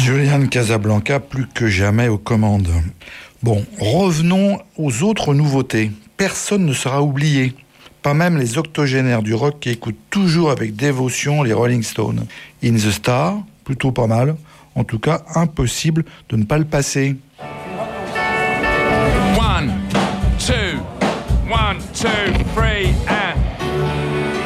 Julian Casablanca, plus que jamais aux commandes. Bon, revenons aux autres nouveautés. Personne ne sera oublié. Pas même les octogénaires du rock qui écoutent toujours avec dévotion les Rolling Stones. In the Star, plutôt pas mal. En tout cas, impossible de ne pas le passer. 1, 2, 1, 2, 3,